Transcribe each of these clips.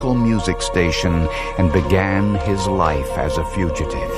music station and began his life as a fugitive.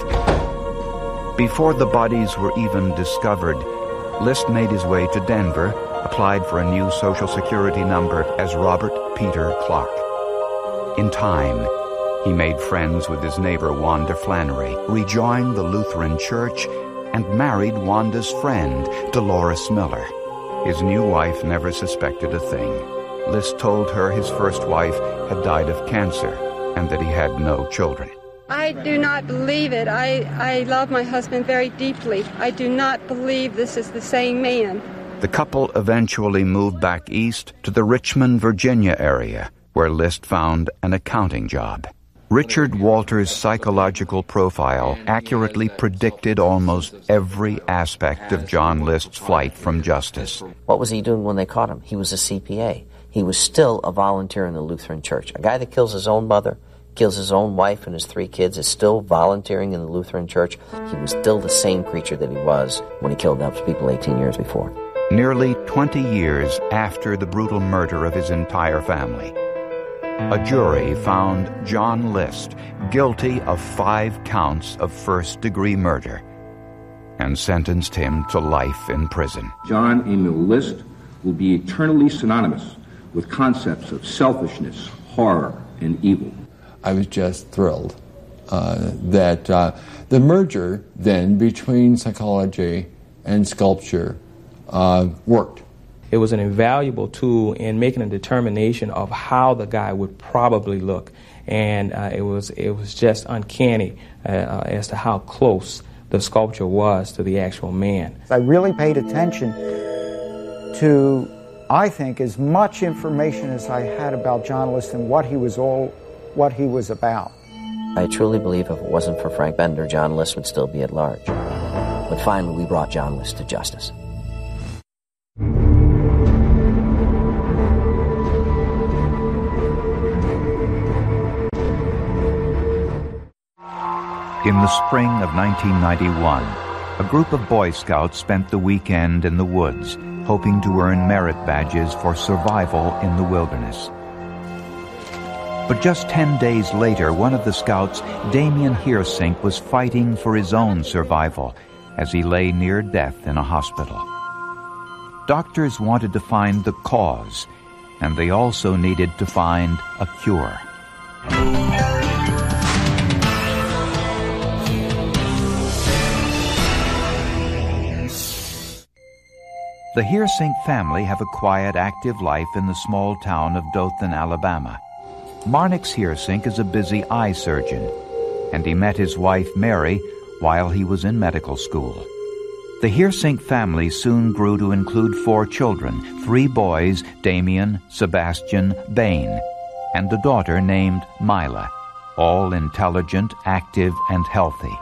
Before the bodies were even discovered, List made his way to Denver, applied for a new Social Security number as Robert Peter Clark. In time, he made friends with his neighbor Wanda Flannery, rejoined the Lutheran Church, and married Wanda's friend, Dolores Miller. His new wife never suspected a thing. List told her his first wife had died of cancer and that he had no children. I do not believe it. I love my husband very deeply. I do not believe this is the same man. The couple eventually moved back east to the Richmond, Virginia area, where List found an accounting job. Richard Walter's psychological profile accurately predicted almost every aspect of John List's flight from justice. What was he doing when they caught him? He was a CPA. He was still a volunteer in the Lutheran Church. A guy that kills his own mother, kills his own wife and his 3 kids, is still volunteering in the Lutheran Church. He was still the same creature that he was when he killed those people 18 years before. Nearly 20 years after the brutal murder of his entire family, a jury found John List guilty of 5 counts of first-degree murder and sentenced him to life in prison. John Emil List will be eternally synonymous with concepts of selfishness, horror, and evil. I was just thrilled that the merger then between psychology and sculpture worked. It was an invaluable tool in making a determination of how the guy would probably look, and it was just uncanny as to how close the sculpture was to the actual man. I really paid attention to, I think, as much information as I had about John List and what he was about. I truly believe if it wasn't for Frank Bender, John List would still be at large. But finally, we brought John List to justice. In the spring of 1991, a group of Boy Scouts spent the weekend in the woods, hoping to earn merit badges for survival in the wilderness. But just 10 days later, one of the scouts, Damien Heersink, was fighting for his own survival as he lay near death in a hospital. Doctors wanted to find the cause, and they also needed to find a cure. The Heersink family have a quiet, active life in the small town of Dothan, Alabama. Marnix Heersink is a busy eye surgeon, and he met his wife Mary while he was in medical school. The Heersink family soon grew to include 4 children, 3 boys, Damien, Sebastian, Bain, and a daughter named Mila, all intelligent, active, and healthy.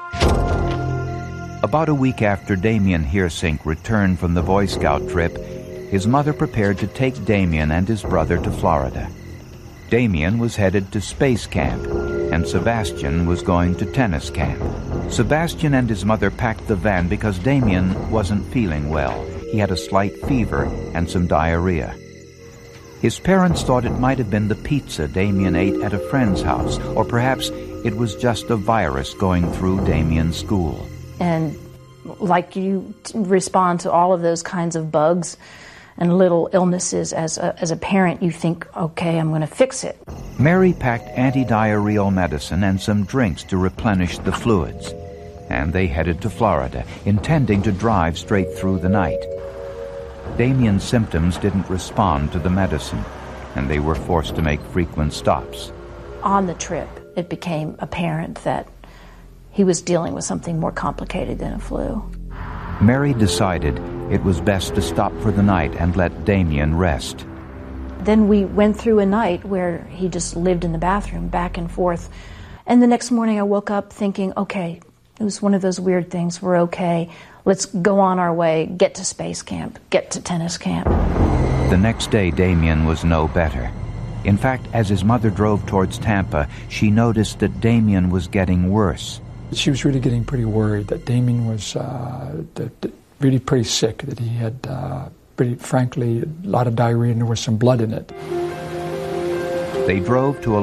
About a week after Damien Heersink returned from the Boy Scout trip, his mother prepared to take Damien and his brother to Florida. Damien was headed to space camp, and Sebastian was going to tennis camp. Sebastian and his mother packed the van because Damien wasn't feeling well. He had a slight fever and some diarrhea. His parents thought it might have been the pizza Damien ate at a friend's house, or perhaps it was just a virus going through Damien's school. And like you respond to all of those kinds of bugs and little illnesses as a parent, you think, okay, I'm going to fix it. Mary packed anti-diarrheal medicine and some drinks to replenish the fluids, and they headed to Florida, intending to drive straight through the night. Damien's symptoms didn't respond to the medicine, and they were forced to make frequent stops. On the trip, it became apparent that he was dealing with something more complicated than a flu. Mary decided it was best to stop for the night and let Damien rest. Then we went through a night where he just lived in the bathroom back and forth. And the next morning I woke up thinking, okay, it was one of those weird things. We're okay. Let's go on our way, get to space camp, get to tennis camp. The next day, Damien was no better. In fact, as his mother drove towards Tampa, she noticed that Damien was getting worse. She was really getting pretty worried that Damien was really pretty sick, that he had, pretty frankly, a lot of diarrhea and there was some blood in it. They drove to a